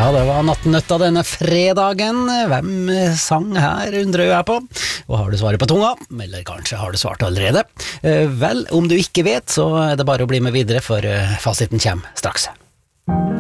Ja, det var nattnøtta denne fredagen. Hvem sang her, undrer jeg på. Og har du svaret på tunga? Eller kanskje har du svart allerede? Vel, om du ikke vet, så er det bare å bli med videre, for fasiten kommer straks.